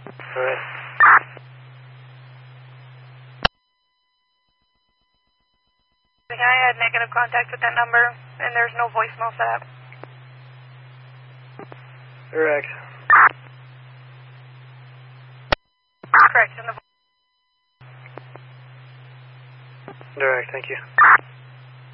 Alright. I had negative contact with that number, and there's no voicemail set up. Correct. Correct. In the Direct, thank you.